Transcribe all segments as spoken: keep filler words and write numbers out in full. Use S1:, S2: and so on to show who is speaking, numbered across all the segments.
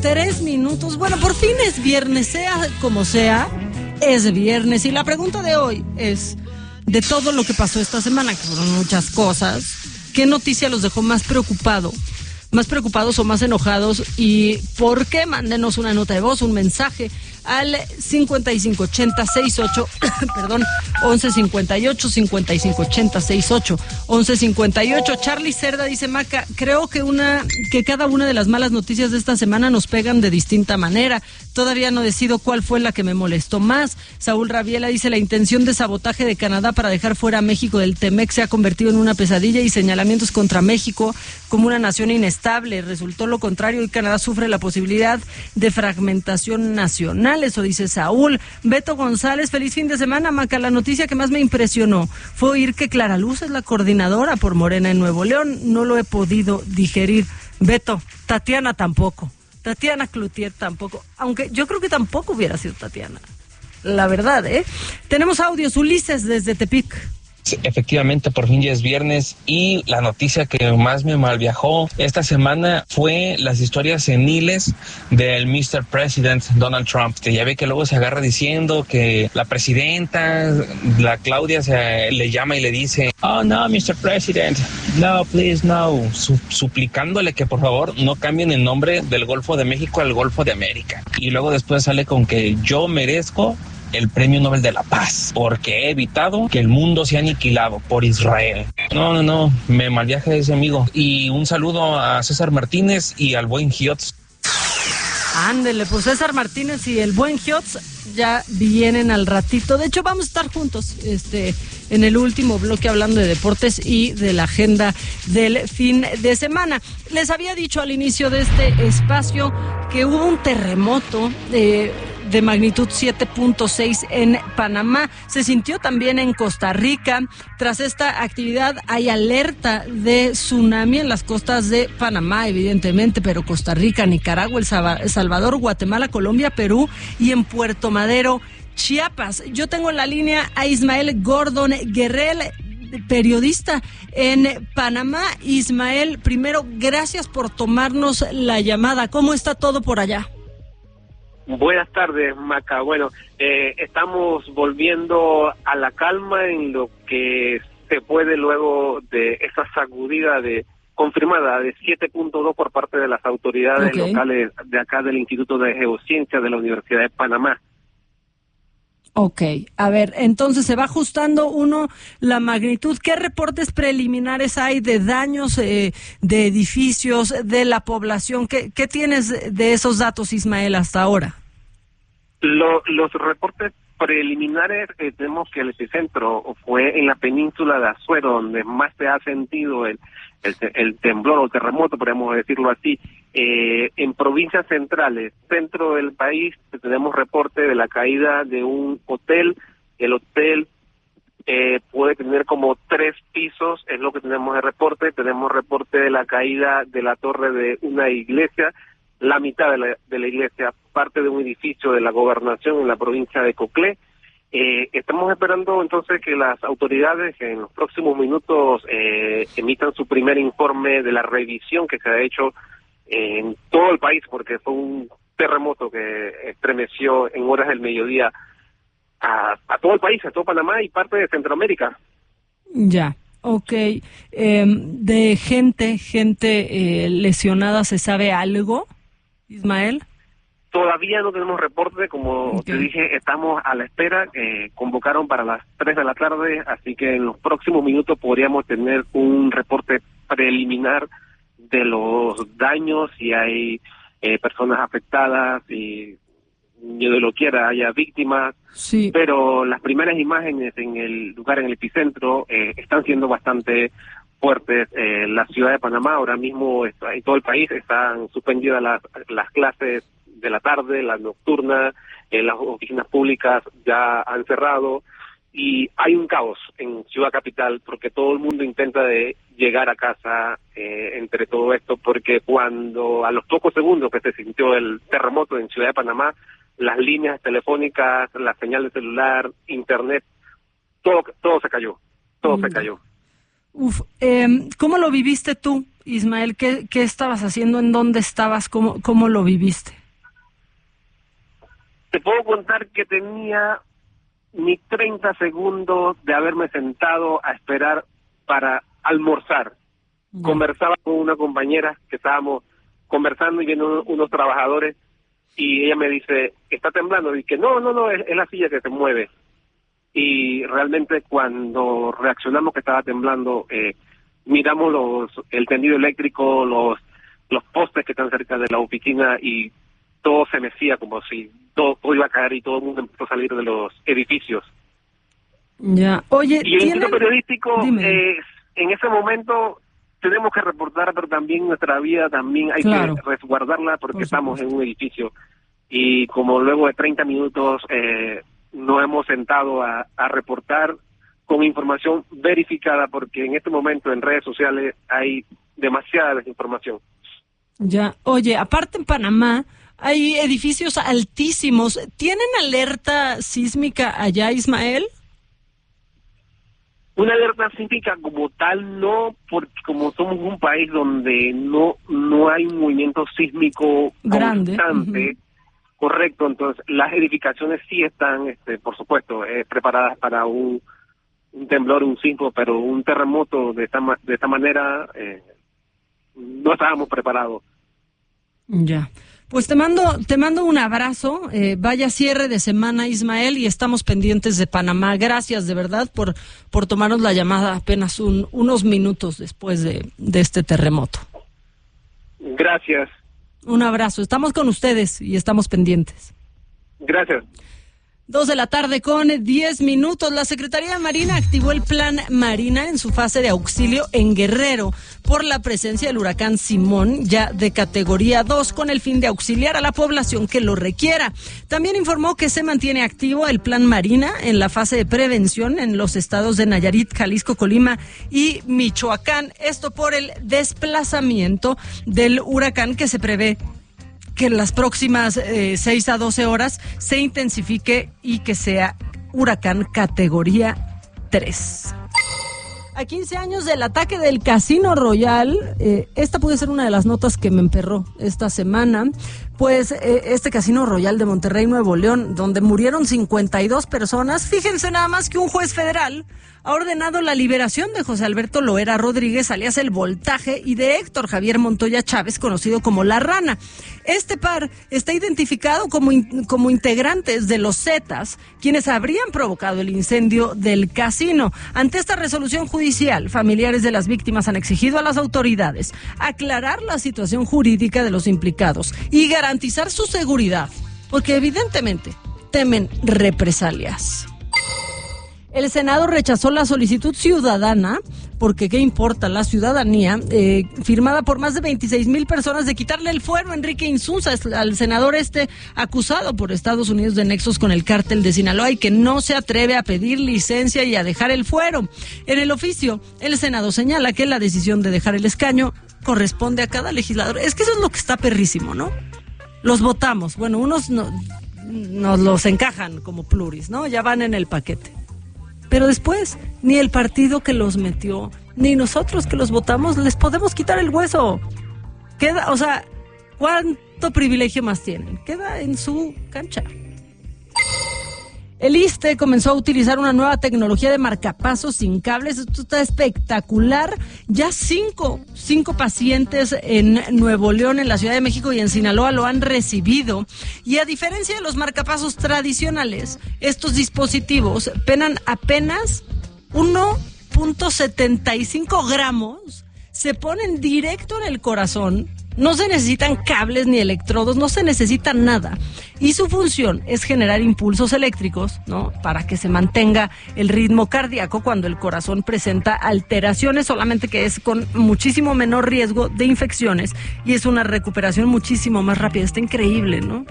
S1: tres minutos. Bueno, por fin es viernes, sea como sea, es viernes. Y la pregunta de hoy es, de todo lo que pasó esta semana, que fueron muchas cosas, ¿qué noticia los dejó más preocupado? Más preocupados o más enojados, y por qué? Mándenos una nota de voz, un mensaje al cincuenta y cinco ochenta sesenta y ocho, perdón, once cincuenta y ocho, cincuenta y cinco ochenta sesenta y ocho, once cincuenta y ocho. Charlie Cerda dice: Maca, creo que una que cada una de las malas noticias de esta semana nos pegan de distinta manera. Todavía no decido cuál fue la que me molestó más. Saúl Rabiela dice: la intención de sabotaje de Canadá para dejar fuera a México del T-M E C se ha convertido en una pesadilla, y señalamientos contra México como una nación inestable. Resultó lo contrario, y Canadá sufre la posibilidad de fragmentación nacional. Eso dice Saúl. Beto González: feliz fin de semana, Maca. La noticia que más me impresionó fue oír que Clara Luz es la coordinadora por Morena en Nuevo León. No lo he podido digerir. Beto, Tatiana tampoco. Tatiana Cloutier tampoco. Aunque yo creo que tampoco hubiera sido Tatiana. La verdad, ¿eh? Tenemos audios. Ulises desde Tepic.
S2: Efectivamente, por fin ya es viernes, y la noticia que más me malviajó esta semana fue las historias seniles del mister President Donald Trump, que ya ve que luego se agarra diciendo que la presidenta, la Claudia, se le llama y le dice: oh no, mister President, no, please, no, Su- suplicándole que por favor no cambien el nombre del Golfo de México al Golfo de América. Y luego después sale con que yo merezco el Premio Nobel de la Paz, porque he evitado que el mundo sea aniquilado por Israel. No, no, no, me malviaja ese amigo. Y un saludo a César Martínez y al buen Giotz.
S1: Ándele, pues César Martínez y el buen Giotz ya vienen al ratito. De hecho, vamos a estar juntos este en el último bloque hablando de deportes y de la agenda del fin de semana. Les había dicho al inicio de este espacio que hubo un terremoto de... de magnitud siete punto seis en Panamá. Se sintió también en Costa Rica. Tras esta actividad hay alerta de tsunami en las costas de Panamá, evidentemente, pero Costa Rica, Nicaragua, El Salvador, Guatemala, Colombia, Perú y en Puerto Madero, Chiapas. Yo tengo en la línea a Ismael Gordon Guerrell, periodista en Panamá. Ismael, primero, gracias por tomarnos la llamada. ¿Cómo está todo por allá?
S3: Buenas tardes, Maca. Bueno, eh, estamos volviendo a la calma en lo que se puede luego de esa sacudida de confirmada de siete punto dos por parte de las autoridades okay. locales de acá del Instituto de Geociencias de la Universidad de Panamá.
S1: Ok, a ver, entonces se va ajustando uno la magnitud. ¿Qué reportes preliminares hay de daños eh, de edificios, de la población? ¿Qué, qué tienes de esos datos, Ismael, hasta ahora?
S3: Lo, los reportes preliminares eh, tenemos que el epicentro fue en la península de Azuero, donde más se ha sentido el, el, el temblor o terremoto, podemos decirlo así. Eh, en provincias centrales, centro del país, tenemos reporte de la caída de un hotel. El hotel eh, puede tener como tres pisos, es lo que tenemos de reporte. Tenemos reporte de la caída de la torre de una iglesia, la mitad de la, de la iglesia, parte de un edificio de la gobernación en la provincia de Coclé. Eh, estamos esperando entonces que las autoridades en los próximos minutos eh, emitan su primer informe de la revisión que se ha hecho en todo el país, porque fue un terremoto que estremeció en horas del mediodía a, a todo el país, a todo Panamá y parte de Centroamérica.
S1: Ya, ok. Eh, de gente, gente eh, lesionada, ¿se sabe algo, Ismael?
S3: Todavía no tenemos reporte, como okay. te dije, estamos a la espera. Eh, convocaron para las tres de la tarde, así que en los próximos minutos podríamos tener un reporte preliminar de los daños, si hay eh, personas afectadas, y yo de lo quiera haya víctimas,
S1: sí.
S3: Pero las primeras imágenes en el lugar, en el epicentro, eh, están siendo bastante fuertes. Eh, la ciudad de Panamá ahora mismo, está, en todo el país, están suspendidas las, las clases de la tarde, las nocturnas, eh, las oficinas públicas ya han cerrado, y hay un caos en Ciudad Capital porque todo el mundo intenta de llegar a casa eh, entre todo esto, porque cuando a los pocos segundos que se sintió el terremoto en Ciudad de Panamá, las líneas telefónicas, la señal de celular, internet, todo todo se cayó, todo mm. se cayó.
S1: Uf, eh, ¿cómo lo viviste tú? Ismael, ¿qué, qué estabas haciendo? ¿En dónde estabas? ¿Cómo, cómo lo viviste?
S3: Te puedo contar que tenía ni treinta segundos de haberme sentado a esperar para almorzar. Yeah. Conversaba con una compañera que estábamos conversando y viendo unos trabajadores y ella me dice, ¿está temblando? Y dije, no, no, no, es, es la silla que se mueve. Y realmente cuando reaccionamos que estaba temblando, eh, miramos los el tendido eléctrico, los los postes que están cerca de la oficina y todo se mecía como si todo, todo iba a caer y todo el mundo empezó a salir de los edificios.
S1: Ya, oye,
S3: y el instituto periodístico, eh, en ese momento tenemos que reportar, pero también nuestra vida también hay claro. que resguardarla porque Por estamos en un edificio y como luego de treinta minutos eh, nos hemos sentado a, a reportar con información verificada porque en este momento en redes sociales hay demasiada desinformación.
S1: Ya, oye, aparte en Panamá hay edificios altísimos. ¿Tienen alerta sísmica allá, Ismael?
S3: Una alerta sísmica como tal no, porque como somos un país donde no no hay un movimiento sísmico
S1: grande,
S3: constante, uh-huh. correcto, entonces las edificaciones sí están, este, por supuesto, eh, preparadas para un, un temblor, un sismo, pero un terremoto de esta de esta manera eh, no estábamos preparados.
S1: Ya. Pues te mando, te mando un abrazo, eh, vaya cierre de semana, Ismael, y estamos pendientes de Panamá. Gracias de verdad por, por tomarnos la llamada apenas un, unos minutos después de, de este terremoto.
S3: Gracias.
S1: Un abrazo, estamos con ustedes y estamos pendientes.
S3: Gracias.
S1: Dos de la tarde con diez minutos. La Secretaría de Marina activó el Plan Marina en su fase de auxilio en Guerrero por la presencia del huracán Simón, ya de categoría dos, con el fin de auxiliar a la población que lo requiera. También informó que se mantiene activo el Plan Marina en la fase de prevención en los estados de Nayarit, Jalisco, Colima y Michoacán. Esto por el desplazamiento del huracán que se prevé que en las próximas eh, seis a doce horas se intensifique y que sea huracán categoría tres. A quince años del ataque del Casino Royal, eh, esta puede ser una de las notas que me emperró esta semana, pues eh, este Casino Royal de Monterrey, Nuevo León, donde murieron cincuenta y dos personas, fíjense nada más que un juez federal ha ordenado la liberación de José Alberto Loera Rodríguez, alias El Voltaje, y de Héctor Javier Montoya Chávez, conocido como La Rana. Este par está identificado como, in, como integrantes de los Zetas, quienes habrían provocado el incendio del casino. Ante esta resolución judicial, familiares de las víctimas han exigido a las autoridades aclarar la situación jurídica de los implicados y garantizar su seguridad, porque evidentemente temen represalias. El Senado rechazó la solicitud ciudadana, porque qué importa la ciudadanía, eh, firmada por más de veintiséis mil personas de quitarle el fuero a Enrique Insunza, al senador este acusado por Estados Unidos de nexos con el cártel de Sinaloa y que no se atreve a pedir licencia y a dejar el fuero. En el oficio, el Senado señala que la decisión de dejar el escaño corresponde a cada legislador. Es que eso es lo que está perrísimo, ¿no? Los votamos, bueno, unos no, nos los encajan como pluris, ¿no? Ya van en el paquete. Pero después, ni el partido que los metió, ni nosotros que los votamos, les podemos quitar el hueso. Queda, o sea, ¿cuánto privilegio más tienen? Queda en su cancha. El ISSSTE comenzó a utilizar una nueva tecnología de marcapasos sin cables. Esto está espectacular. Ya cinco, cinco pacientes en Nuevo León, en la Ciudad de México y en Sinaloa lo han recibido. Y a diferencia de los marcapasos tradicionales, estos dispositivos pesan apenas uno punto setenta y cinco gramos, se ponen directo en el corazón. No se necesitan cables ni electrodos, no se necesita nada. Y su función es generar impulsos eléctricos, ¿no? Para que se mantenga el ritmo cardíaco cuando el corazón presenta alteraciones, solamente que es con muchísimo menor riesgo de infecciones y es una recuperación muchísimo más rápida. Está increíble, ¿no?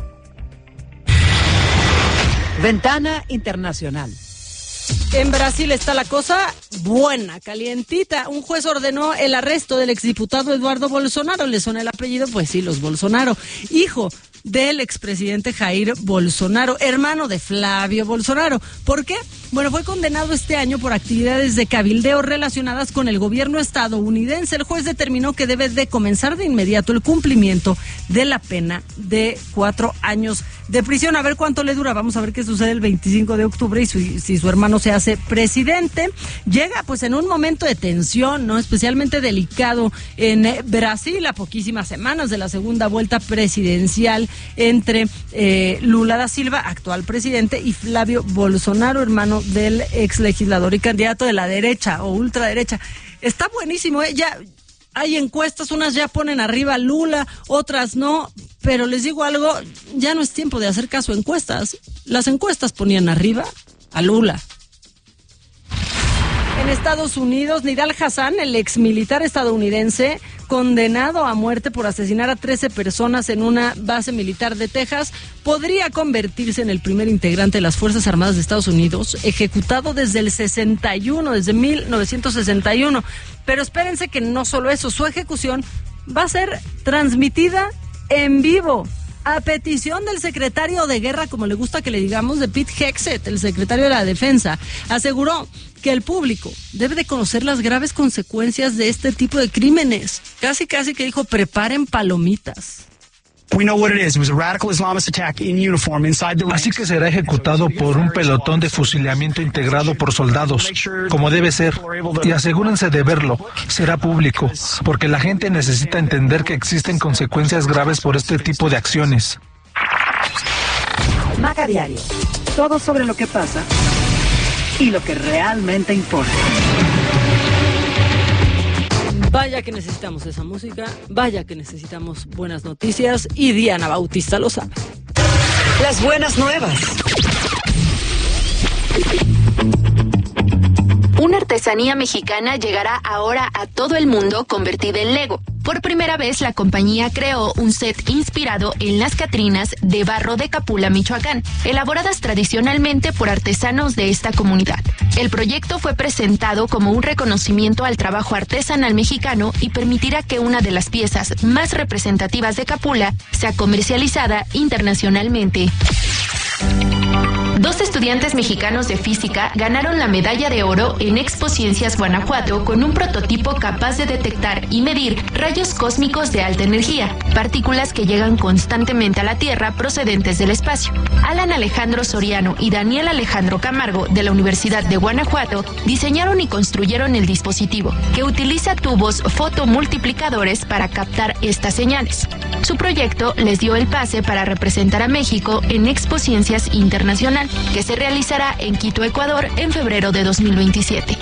S4: Ventana Internacional.
S1: En Brasil está la cosa buena, calientita. Un juez ordenó el arresto del exdiputado Eduardo Bolsonaro. ¿Le suena el apellido? Pues sí, los Bolsonaro. Hijo del expresidente Jair Bolsonaro, hermano de Flavio Bolsonaro. ¿Por qué? Bueno, fue condenado este año por actividades de cabildeo relacionadas con el gobierno estadounidense. El juez determinó que debe de comenzar de inmediato el cumplimiento de la pena de cuatro años de prisión. A ver cuánto le dura. Vamos a ver qué sucede el veinticinco de octubre y su, si su hermano se hace presidente. Llega pues en un momento de tensión, ¿no? Especialmente delicado en Brasil, a poquísimas semanas de la segunda vuelta presidencial entre eh, Lula da Silva, actual presidente, y Flavio Bolsonaro, hermano del ex legislador y candidato de la derecha o ultraderecha. Está buenísimo, ¿eh? Ya hay encuestas, unas ya ponen arriba a Lula, otras no, pero les digo algo, ya no es tiempo de hacer caso a encuestas. Las encuestas ponían arriba a Lula. En Estados Unidos, Nidal Hasan, el ex militar estadounidense, condenado a muerte por asesinar a trece personas en una base militar de Texas, podría convertirse en el primer integrante de las Fuerzas Armadas de Estados Unidos, ejecutado desde el sesenta y uno, desde mil novecientos sesenta y uno. Pero espérense que no solo eso, su ejecución va a ser transmitida en vivo, a petición del secretario de guerra, como le gusta que le digamos, de Pete Hegseth, el secretario de la Defensa. Aseguró que el público debe de conocer las graves consecuencias de este tipo de crímenes. Casi, casi que dijo, preparen palomitas.
S5: Así que será ejecutado por un pelotón de fusilamiento integrado por soldados, como debe ser. Y asegúrense de verlo, será público, porque la gente necesita entender que existen consecuencias graves por este tipo de acciones.
S4: Maca Diario, todo sobre lo que pasa y lo que realmente importa.
S1: Vaya que necesitamos esa música, vaya que necesitamos buenas noticias y Diana Bautista lo sabe.
S4: Las buenas nuevas.
S6: Una artesanía mexicana llegará ahora a todo el mundo convertida en Lego. Por primera vez, la compañía creó un set inspirado en las Catrinas de barro de Capula, Michoacán, elaboradas tradicionalmente por artesanos de esta comunidad. El proyecto fue presentado como un reconocimiento al trabajo artesanal mexicano y permitirá que una de las piezas más representativas de Capula sea comercializada internacionalmente. Dos estudiantes mexicanos de física ganaron la medalla de oro en Expo Ciencias Guanajuato con un prototipo capaz de detectar y medir rayos cósmicos de alta energía, partículas que llegan constantemente a la Tierra procedentes del espacio. Alan Alejandro Soriano y Daniel Alejandro Camargo, de la Universidad de Guanajuato, diseñaron y construyeron el dispositivo, que utiliza tubos fotomultiplicadores para captar estas señales. Su proyecto les dio el pase para representar a México en Expo Ciencias Internacional, que se realizará en Quito, Ecuador, en febrero de dos mil veintisiete.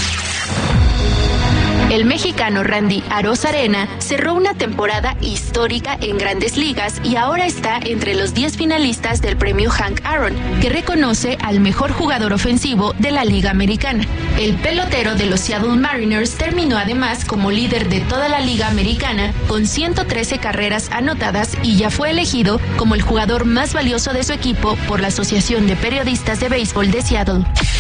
S6: El mexicano Randy Arozarena cerró una temporada histórica en Grandes Ligas y ahora está entre los diez finalistas del premio Hank Aaron, que reconoce al mejor jugador ofensivo de la Liga Americana. El pelotero de los Seattle Mariners terminó además como líder de toda la Liga Americana con ciento trece carreras anotadas y ya fue elegido como el jugador más valioso de su equipo por la Asociación de Periodistas de Béisbol de Seattle.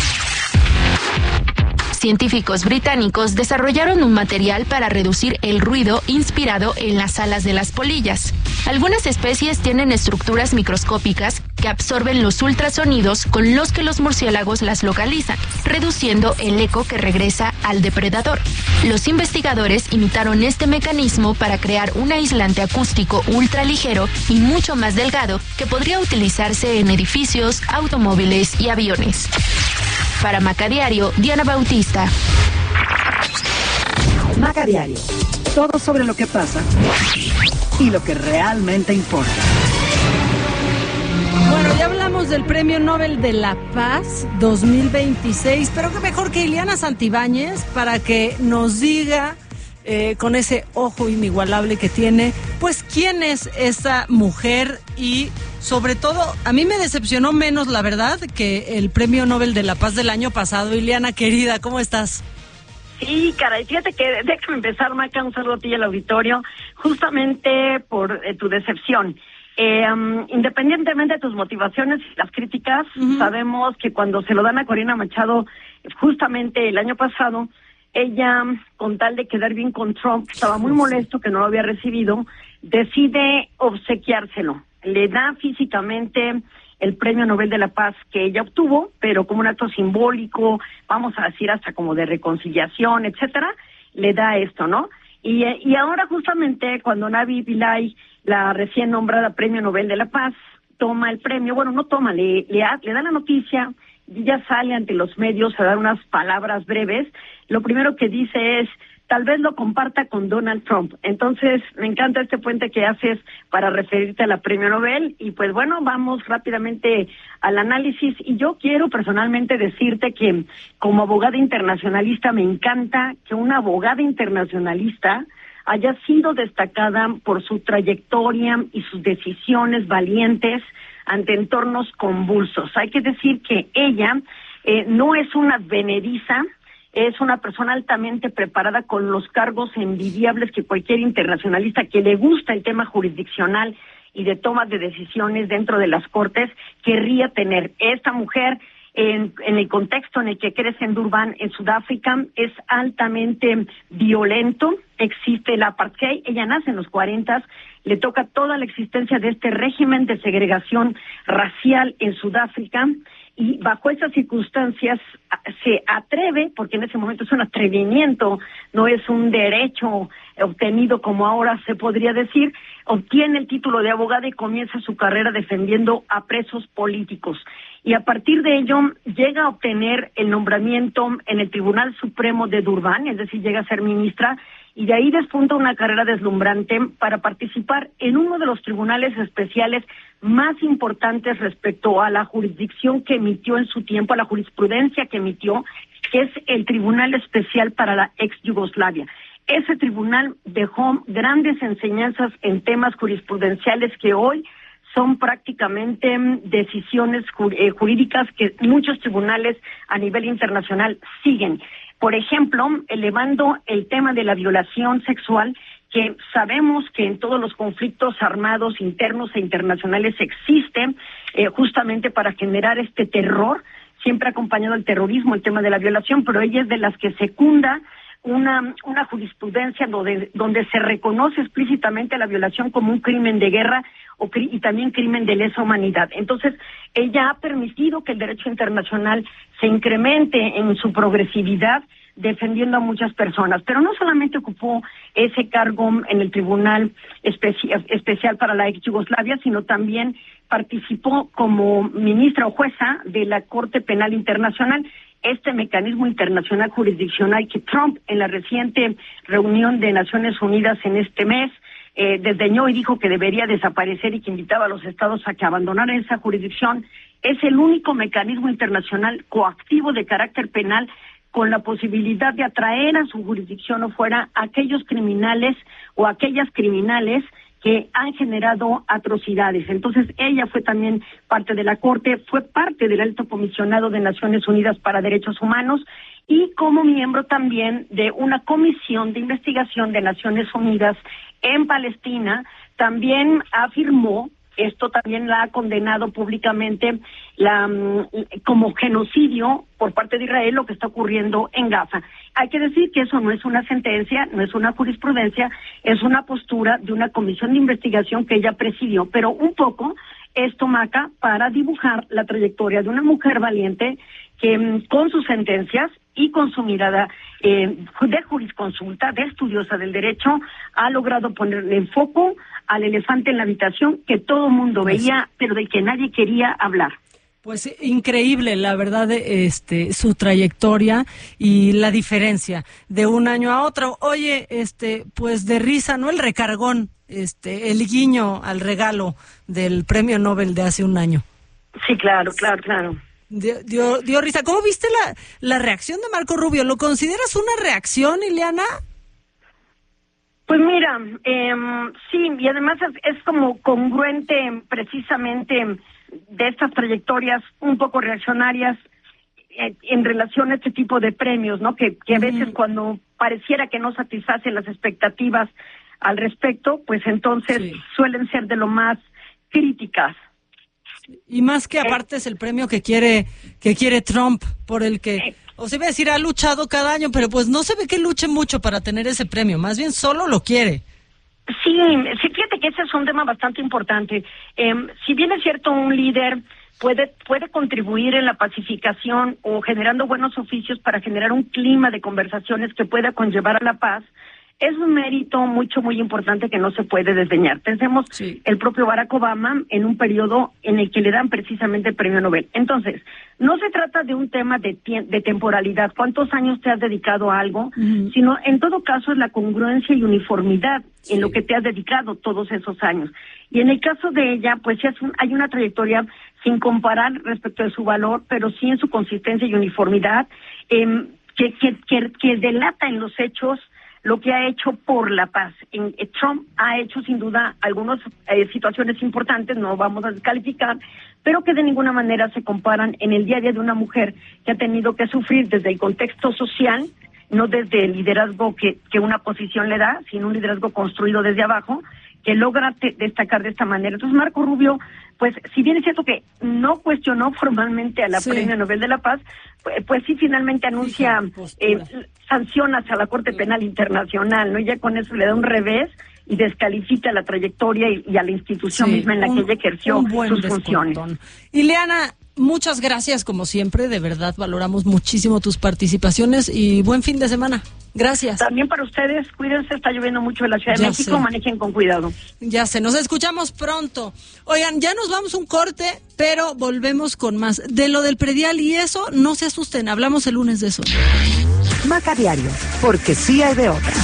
S6: Científicos británicos desarrollaron un material para reducir el ruido inspirado en las alas de las polillas. Algunas especies tienen estructuras microscópicas que absorben los ultrasonidos con los que los murciélagos las localizan, reduciendo el eco que regresa al depredador. Los investigadores imitaron este mecanismo para crear un aislante acústico ultraligero y mucho más delgado que podría utilizarse en edificios, automóviles y aviones. Para Maca Diario, Diana Bautista.
S4: Maca Diario, todo sobre lo que pasa y lo que realmente importa.
S1: Bueno, ya hablamos del Premio Nobel de la Paz dos mil veintiséis, pero qué mejor que Ileana Santibáñez para que nos diga, eh, con ese ojo inigualable que tiene, pues quién es esta mujer y sobre todo, a mí me decepcionó menos, la verdad, que el Premio Nobel de la Paz del año pasado. Ileana, querida, ¿cómo estás?
S7: Sí, caray, fíjate que déjame empezar, Maca, un saludo a ti y al auditorio, justamente por eh, tu decepción. Eh, um, independientemente de tus motivaciones y las críticas, uh-huh. sabemos que cuando se lo dan a Corina Machado, justamente el año pasado, ella, con tal de quedar bien con Trump, que estaba muy molesto que no lo había recibido, decide obsequiárselo. Le da físicamente el Premio Nobel de la Paz que ella obtuvo, pero como un acto simbólico, vamos a decir hasta como de reconciliación, etcétera, le da esto, ¿no? Y, y ahora justamente cuando Navi Pillay, la recién nombrada Premio Nobel de la Paz, toma el premio, bueno, no toma, le, le, le da la noticia, y ya sale ante los medios a dar unas palabras breves, lo primero que dice es, tal vez lo comparta con Donald Trump. Entonces, me encanta este puente que haces para referirte a la Premio Nobel. Y pues bueno, vamos rápidamente al análisis. Y yo quiero personalmente decirte que como abogada internacionalista me encanta que una abogada internacionalista haya sido destacada por su trayectoria y sus decisiones valientes ante entornos convulsos. Hay que decir que ella eh, no es una advenediza, es una persona altamente preparada con los cargos envidiables que cualquier internacionalista que le gusta el tema jurisdiccional y de toma de decisiones dentro de las cortes querría tener. Esta mujer, en, en el contexto en el que crece en Durban, en Sudáfrica, es altamente violento, existe el apartheid, ella nace en los cuarentas, le toca toda la existencia de este régimen de segregación racial en Sudáfrica, y bajo esas circunstancias se atreve, porque en ese momento es un atrevimiento, no es un derecho obtenido como ahora se podría decir, obtiene el título de abogada y comienza su carrera defendiendo a presos políticos. Y a partir de ello llega a obtener el nombramiento en el Tribunal Supremo de Durban, es decir, llega a ser ministra, y de ahí despunta una carrera deslumbrante para participar en uno de los tribunales especiales más importantes respecto a la jurisdicción que emitió en su tiempo, a la jurisprudencia que emitió, que es el Tribunal Especial para la ex Yugoslavia. Ese tribunal dejó grandes enseñanzas en temas jurisprudenciales que hoy son prácticamente decisiones jurídicas que muchos tribunales a nivel internacional siguen. Por ejemplo, elevando el tema de la violación sexual, que sabemos que en todos los conflictos armados internos e internacionales existe eh, justamente para generar este terror, siempre acompañado del terrorismo, el tema de la violación, pero ella es de las que secunda una una jurisprudencia donde, donde se reconoce explícitamente la violación como un crimen de guerra o cri- y también crimen de lesa humanidad. Entonces, ella ha permitido que el derecho internacional se incremente en su progresividad, defendiendo a muchas personas, pero no solamente ocupó ese cargo en el Tribunal Especi- Especial para la ex Yugoslavia, sino también participó como ministra o jueza de la Corte Penal Internacional, este mecanismo internacional jurisdiccional que Trump en la reciente reunión de Naciones Unidas en este mes eh, desdeñó y dijo que debería desaparecer y que invitaba a los estados a que abandonaran esa jurisdicción. Es el único mecanismo internacional coactivo de carácter penal con la posibilidad de atraer a su jurisdicción o fuera a aquellos criminales o aquellas criminales que han generado atrocidades. Entonces, ella fue también parte de la Corte, fue parte del Alto Comisionado de Naciones Unidas para Derechos Humanos y como miembro también de una comisión de investigación de Naciones Unidas en Palestina, también afirmó, esto también la ha condenado públicamente la como genocidio por parte de Israel lo que está ocurriendo en Gaza. Hay que decir que eso no es una sentencia, no es una jurisprudencia, es una postura de una comisión de investigación que ella presidió, pero un poco esto, Maca, para dibujar la trayectoria de una mujer valiente que con sus sentencias y con su mirada eh, de jurisconsulta, de estudiosa del derecho, ha logrado ponerle en foco al elefante en la habitación que todo el mundo veía, pero del que nadie quería hablar.
S1: Pues increíble, la verdad, este, su trayectoria y la diferencia de un año a otro. Oye, este, pues de risa, ¿no? El recargón, este, el guiño al regalo del Premio Nobel de hace un año.
S7: Sí, claro, claro, claro.
S1: Dio, dio, dio risa. ¿Cómo viste la, la reacción de Marco Rubio? ¿Lo consideras una reacción, Ileana?
S7: Pues mira, eh, sí, y además es, es como congruente precisamente de estas trayectorias un poco reaccionarias eh, en relación a este tipo de premios, ¿no? Que, que a veces uh-huh. cuando pareciera que no satisfacen las expectativas al respecto, pues entonces sí. suelen ser de lo más críticas.
S1: Y más que aparte es el premio que quiere que quiere Trump, por el que, o se iba a decir, ha luchado cada año, pero pues no se ve que luche mucho para tener ese premio, más bien solo lo quiere.
S7: Sí, sí, fíjate que ese es un tema bastante importante. Eh, si bien es cierto, un líder puede puede contribuir en la pacificación o generando buenos oficios para generar un clima de conversaciones que pueda conllevar a la paz, es un mérito mucho, muy importante que no se puede desdeñar. Pensemos sí. el propio Barack Obama en un periodo en el que le dan precisamente el premio Nobel. Entonces, no se trata de un tema de, de temporalidad, cuántos años te has dedicado a algo, uh-huh. sino en todo caso es la congruencia y uniformidad sí. en lo que te has dedicado todos esos años. Y en el caso de ella, pues sí es un, hay una trayectoria sin comparar respecto de su valor, pero sí en su consistencia y uniformidad, eh, que, que, que, que delata en los hechos lo que ha hecho por la paz. En, eh, Trump ha hecho sin duda algunas eh, situaciones importantes, no vamos a descalificar, pero que de ninguna manera se comparan en el día a día de una mujer que ha tenido que sufrir desde el contexto social, no desde el liderazgo que, que una posición le da, sino un liderazgo construido desde abajo, que logra te, destacar de esta manera. Entonces Marco Rubio, pues si bien es cierto que no cuestionó formalmente a la sí. Premio Nobel de la Paz, pues, pues sí finalmente anuncia eh, sanciones a la Corte Penal Internacional, ¿no? Y ya con eso le da un revés y descalifica la trayectoria y, y a la institución sí, misma en la un, que ella ejerció sus descontón. funciones.
S1: Ileana, muchas gracias como siempre, de verdad valoramos muchísimo tus participaciones y buen fin de semana. Gracias.
S7: También para ustedes, cuídense, está lloviendo mucho en la Ciudad ya de México, sé. manejen con cuidado.
S1: Ya sé, nos escuchamos pronto. Oigan, ya nos vamos un corte, pero volvemos con más. De lo del predial y eso, no se asusten, hablamos el lunes de eso.
S4: Maca Diario, porque sí hay de otra.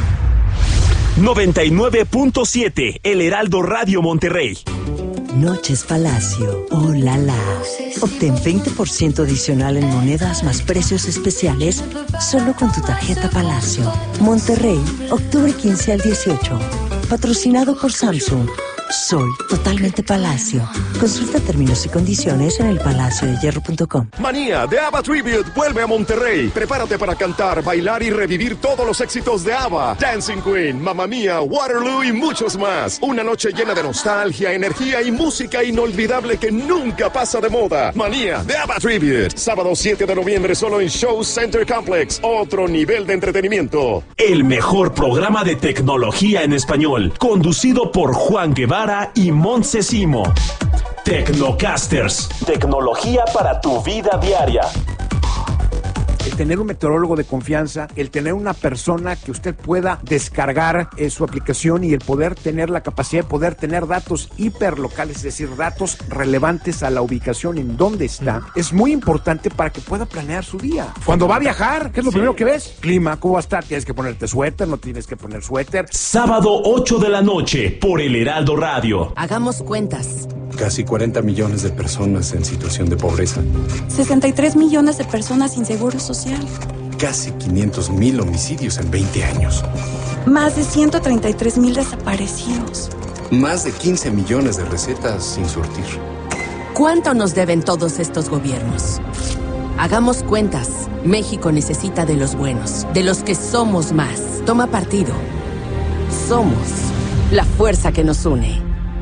S8: noventa y nueve punto siete, El Heraldo Radio Monterrey.
S9: Noches Palacio, oh la la. Obtén veinte por ciento adicional en monedas más precios especiales solo con tu tarjeta Palacio. Monterrey, octubre quince al dieciocho. Patrocinado por Samsung. Soy totalmente Palacio. Consulta términos y condiciones en el palacio de hierro punto com.
S8: Manía de ABBA Tribute vuelve a Monterrey. Prepárate para cantar, bailar y revivir todos los éxitos de ABBA. Dancing Queen, Mamma Mía, Waterloo y muchos más. Una noche llena de nostalgia, energía y música inolvidable que nunca pasa de moda. Manía de ABBA Tribute. Sábado siete de noviembre solo en Show Center Complex. Otro nivel de entretenimiento. El mejor programa de tecnología en español. Conducido por Juan Guevara y Montse Simo. Tecnocasters. Tecnología para tu vida diaria.
S10: El tener un meteorólogo de confianza, el tener una persona que usted pueda descargar eh, su aplicación y el poder tener la capacidad de poder tener datos hiperlocales, es decir, datos relevantes a la ubicación en donde está, mm. es muy importante para que pueda planear su día. Cuando va a viajar, ¿qué es lo sí. primero que ves? Clima, ¿cómo va a estar? Tienes que ponerte suéter, no tienes que poner suéter.
S8: Sábado ocho de la noche por El Heraldo Radio.
S11: Hagamos cuentas.
S12: Casi cuarenta millones de personas en situación de pobreza.
S13: sesenta y tres millones de personas sin seguro social.
S12: Casi quinientos mil homicidios en veinte años.
S13: Más de ciento treinta y tres mil desaparecidos.
S12: Más de quince millones de recetas sin surtir.
S11: ¿Cuánto nos deben todos estos gobiernos? Hagamos cuentas. México necesita de los buenos, de los que somos más. Toma partido. Somos la fuerza que nos une.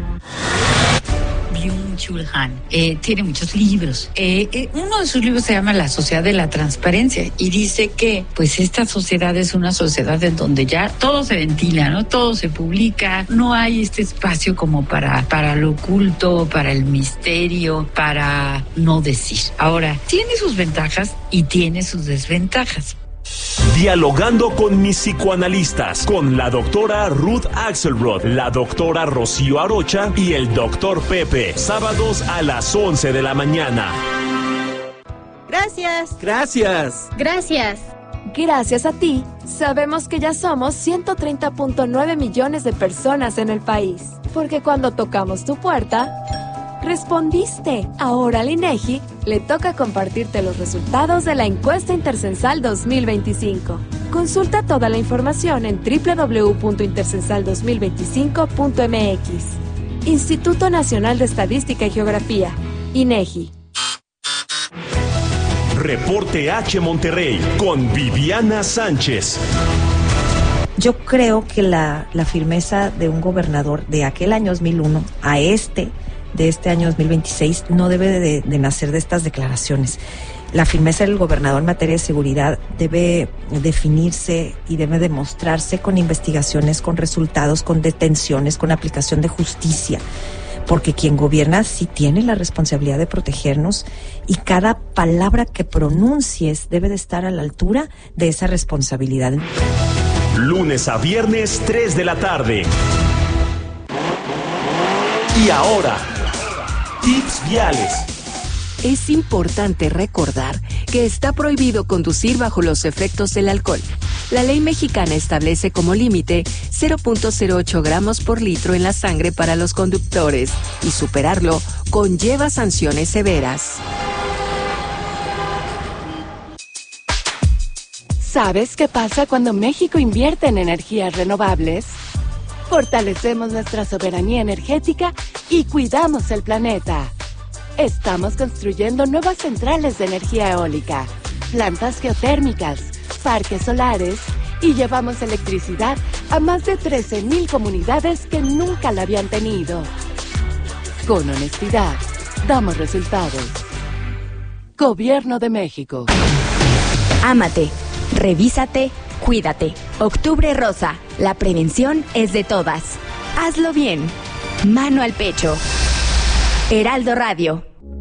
S14: Byung-Chul Han eh, tiene muchos libros. Eh, eh, uno de sus libros se llama La Sociedad de la Transparencia y dice que pues esta sociedad es una sociedad en donde ya todo se ventila, ¿no? Todo se publica, no hay este espacio como para, para lo oculto, para el misterio, para no decir. Ahora, tiene sus ventajas y tiene sus desventajas.
S8: Dialogando con mis psicoanalistas, con la doctora Ruth Axelrod, la doctora Rocío Arocha y el doctor Pepe. Sábados a las once de la mañana.
S15: Gracias.
S16: Gracias.
S15: Gracias.
S17: Gracias a ti, sabemos que ya somos ciento treinta punto nueve millones de personas en el país. Porque cuando tocamos tu puerta, respondiste. Ahora al INEGI le toca compartirte los resultados de la encuesta Intercensal dos mil veinticinco. Consulta toda la información en doble u doble u doble u punto intercensal dos mil veinticinco punto m x. Instituto Nacional de Estadística y Geografía, INEGI.
S8: Reporte H Monterrey con Viviana Sánchez.
S18: Yo creo que la, la firmeza de un gobernador de aquel año dos mil uno a este de este año dos mil veintiséis no debe de, de nacer de estas declaraciones. La firmeza del gobernador en materia de seguridad debe definirse y debe demostrarse con investigaciones, con resultados, con detenciones, con aplicación de justicia, porque quien gobierna sí tiene la responsabilidad de protegernos y cada palabra que pronuncies debe de estar a la altura de esa responsabilidad.
S15: Lunes a viernes, tres de la tarde. Y ahora, tips viales.
S16: Es importante recordar que está prohibido conducir bajo los efectos del alcohol. La ley mexicana establece como límite cero punto cero ocho gramos por litro en la sangre para los conductores y superarlo conlleva sanciones severas.
S17: ¿Sabes qué pasa cuando México invierte en energías renovables? Fortalecemos nuestra soberanía energética y cuidamos el planeta. Estamos construyendo nuevas centrales de energía eólica, plantas geotérmicas, parques solares y llevamos electricidad a más de trece mil comunidades que nunca la habían tenido. Con honestidad, damos resultados. Gobierno de México.
S19: Ámate, revísate, cuídate. Octubre Rosa, la prevención es de todas. Hazlo bien. Mano al pecho. Heraldo Radio.